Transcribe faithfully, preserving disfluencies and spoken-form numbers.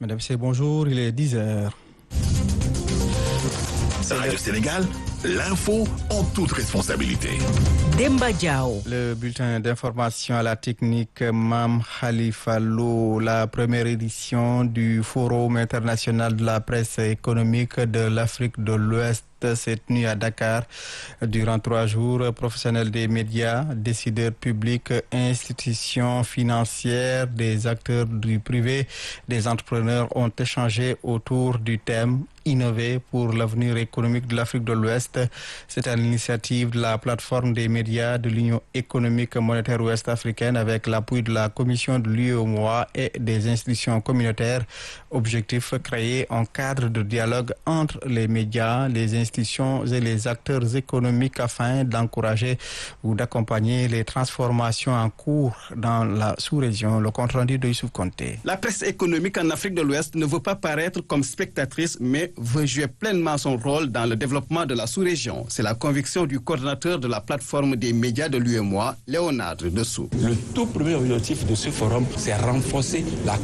Mesdames, c'est bonjour, il est dix heures. Radio Sénégal, l'info en toute responsabilité. Demba Diao. Le bulletin d'information à la technique Mam Khalifa Lo, la première édition du Forum international de la presse économique de l'Afrique de l'Ouest s'est tenue à Dakar durant trois jours. Professionnels des médias, décideurs publics, institutions financières, des acteurs du privé, des entrepreneurs ont échangé autour du thème innover pour l'avenir économique de l'Afrique de l'Ouest. C'est à l'initiative de la plateforme des médias de l'Union économique monétaire ouest-africaine avec l'appui de la commission de l'U E M O A et des institutions communautaires. Objectif, créer un cadre de dialogue entre les médias, les institutions et les acteurs économiques afin d'encourager ou d'accompagner les transformations en cours dans la sous-région. Le compte rendu de Youssouf Konté. La presse économique en Afrique de l'Ouest ne veut pas paraître comme spectatrice, mais veut jouer pleinement son rôle dans le développement de la sous-région. C'est la conviction du coordinateur de la plateforme des médias de l'U E M O A, Léonard Dessous. Le tout premier objectif de ce forum, c'est renforcer la